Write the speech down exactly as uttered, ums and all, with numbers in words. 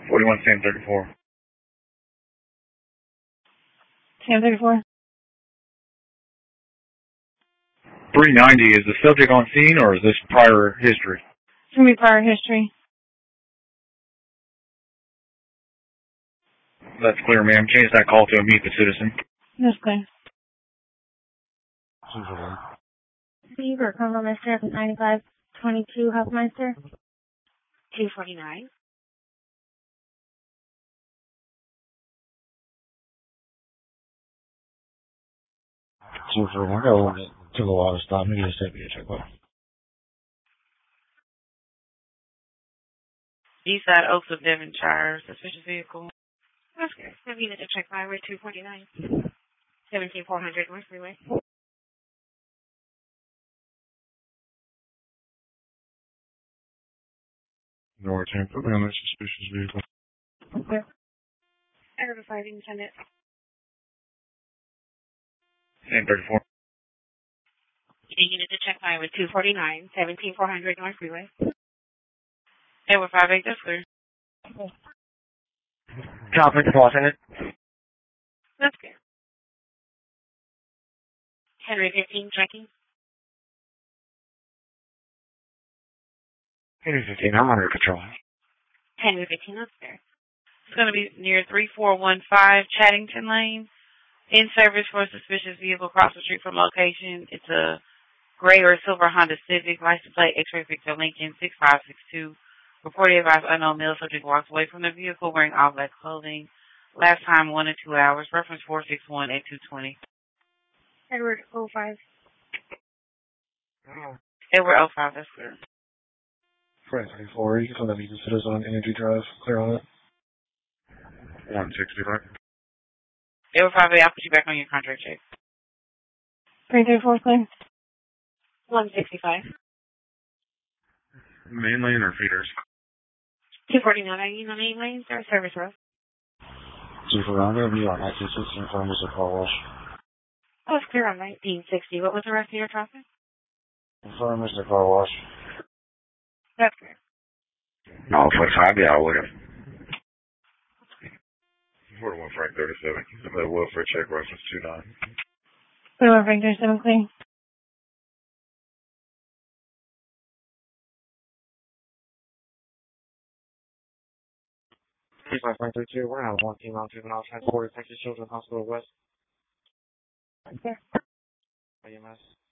forty-one Sam thirty-four. Sam thirty-four. three ninety, is the subject on scene or is this prior history? It's going to be prior history. That's clear, ma'am. Change that call to a meet the citizen. That's clear. Super. Steve or Congo Mister ninety-five twenty-two Huffmeister. two forty-nine. Super. I got one that took a while to stop. Maybe just take me a check. Eastside Oaks of Devonshire, suspicious vehicle. That's good. Have you to check Highway two forty-nine. seventeen four hundred North Freeway. No return. Put me on that suspicious vehicle. Okay. Identified intendant. Sam thirty-four. You needed to check Highway two forty-nine, seventeen four hundred North Freeway. Edward five eight, that's clear. Okay. Drop it, boss in it. That's good. Henry fifteen checking. Henry fifteen, I'm under control. Henry fifteen, that's fair. It's going to be near three four one five Chattington Lane. In service for a suspicious vehicle across the street from location. It's a gray or silver Honda Civic, license plate X-ray Victor Lincoln six five six two. Reported advised unknown male subject walks away from the vehicle wearing all black clothing. Last time one to two hours. Reference four six one eight two twenty. Edward oh five. Oh. Edward oh five, that's clear. Fred thirty-four, you can tell that you can sit us on Energy Drive. Clear on it. one sixty-five. Edward five eight, I'll put you back on your contract check. three thirty-four clear. one sixty-five. Main lane or feeders? two forty-nine, are you on main lane or service road? Super, I'm going to be on nineteen sixty in front of the car wash. Oh, it's clear on nineteen sixty. What was the rest of your traffic? In front of Mister Car Wash. That's clear. No, forty-five, yeah, I would have. forty-one Frank thirty-seven. That welfare check reference two nine. forty-one Frank thirty-seven clear. Eastside Frank thirty-two, we're out of one team on juvenile transport. Texas Children's Hospital West. Right there. A M S.